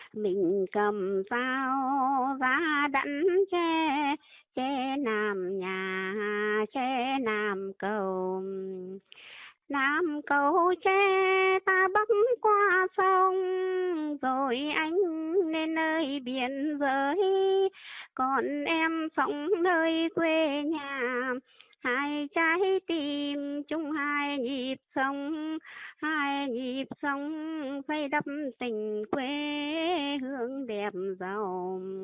mình cầm dao ra đẵn tre, tre làm nhà, tre làm cầu. Làm cầu tre ta bắc qua sông, rồi anh lên nơi biển giới, còn em sống nơi quê nhà. Hai trái tim chung hai nhịp sống, hai nhịp sống xây đắp tình quê hương đẹp giàu.